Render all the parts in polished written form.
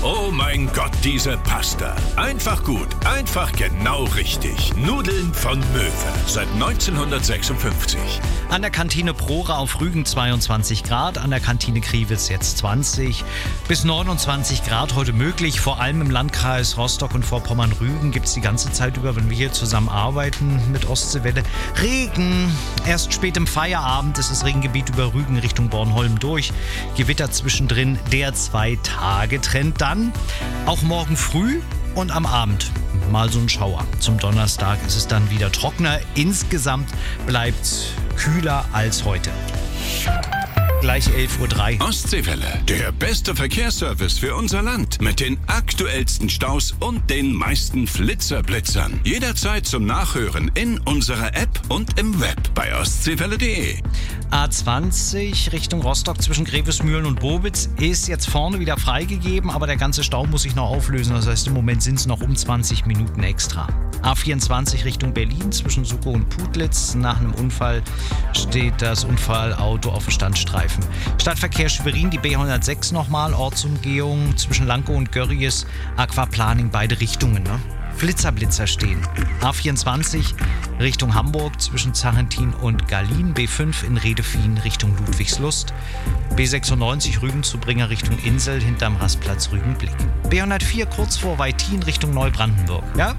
Oh mein Gott, diese Pasta. Einfach gut, einfach genau richtig. Nudeln von Möwe. Seit 1956. An der Kantine Prora auf Rügen 22 Grad, an der Kantine Kriwitz jetzt 20 bis 29 Grad heute möglich. Vor allem im Landkreis Rostock und Vorpommern-Rügen gibt es die ganze Zeit über, wenn wir hier zusammen arbeiten mit Ostseewelle, Regen. Erst spät im Feierabend ist das Regengebiet über Rügen Richtung Bornholm durch. Gewitter zwischendrin, der 2-Tage-Trend dann. Auch morgen früh und am Abend mal so ein Schauer. Zum Donnerstag ist es dann wieder trockener. Insgesamt bleibt kühler als heute. Gleich 11:03 Uhr. Ostseewelle, der beste Verkehrsservice für unser Land. Mit den aktuellsten Staus und den meisten Flitzerblitzern. Jederzeit zum Nachhören in unserer App und im Web bei ostseewelle.de. A20 Richtung Rostock zwischen Grevesmühlen und Bobitz ist jetzt vorne wieder freigegeben, aber der ganze Stau muss sich noch auflösen. Das heißt, im Moment sind es noch um 20 Minuten extra. A24 Richtung Berlin zwischen Suckow und Putlitz. Nach einem Unfall steht das Unfallauto auf dem Standstreifen. Stadtverkehr Schwerin, die B106 nochmal, Ortsumgehung zwischen Lankow und Görries, Aquaplaning, beide Richtungen. Ne? Flitzer stehen. A24 Richtung Hamburg zwischen Zarentin und Gallien, B5 in Redefien Richtung Ludwigslust, B96 Rügen zu Bringer Richtung Insel hinterm Rastplatz Rügenblick, B104 kurz vor Weitin Richtung Neubrandenburg. Ja?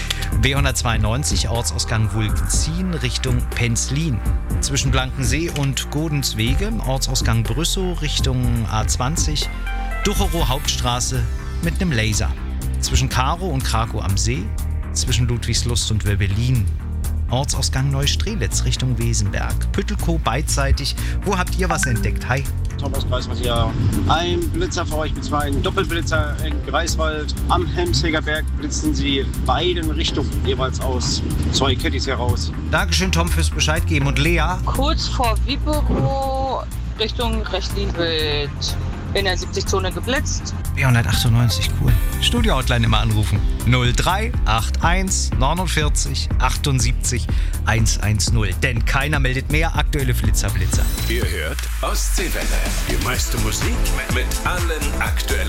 B192 Ortsausgang Wulkzin Richtung Penzlin. Zwischen Blankensee und Godenswege Ortsausgang Brüssow Richtung A20. Ducherow Hauptstraße mit einem Laser. Zwischen Karow und Krakow am See. Zwischen Ludwigslust und Wöbbelin. Ortsausgang Neustrelitz Richtung Wesenberg. Püttelkow beidseitig. Wo habt ihr was entdeckt? Hi. Thomas Greiswald hier. Ein Blitzer für euch, beziehungsweise ein Doppelblitzer in Greifswald. Am Helmsheger Berg blitzen sie beiden Richtungen jeweils aus 2 Kettis heraus. Dankeschön, Tom, fürs Bescheid geben. Und Lea? Kurz vor Wiperow Richtung Rechlin wird in der 70-Zone geblitzt. B198, cool. Studio-Hotline immer anrufen. 0381 49 78 110. Denn keiner meldet mehr aktuelle Flitzer. Ihr hört Ostseewelle. Die meiste Musik mit allen aktuellen